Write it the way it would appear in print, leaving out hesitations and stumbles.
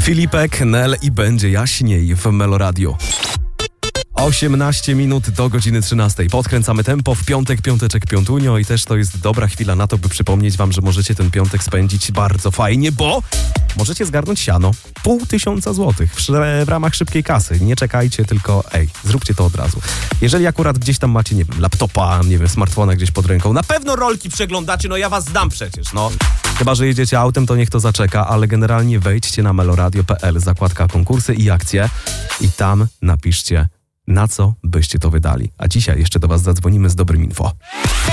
Filipek, Nel i będzie jaśniej w Meloradio. 18 minut do godziny 13. Podkręcamy tempo w piątek, piąteczek, piątunio i też to jest dobra chwila na to, by przypomnieć wam, że możecie ten piątek spędzić bardzo fajnie, bo możecie zgarnąć siano. 500 złotych w ramach szybkiej kasy. Nie czekajcie, tylko zróbcie to od razu. Jeżeli akurat gdzieś tam macie, nie wiem, laptopa, nie wiem, smartfona gdzieś pod ręką, na pewno rolki przeglądacie, no ja was znam przecież, no. Chyba że jedziecie autem, to niech to zaczeka, ale generalnie wejdźcie na meloradio.pl, zakładka konkursy i akcje i tam napiszcie, na co byście to wydali. A dzisiaj jeszcze do was zadzwonimy z dobrym info.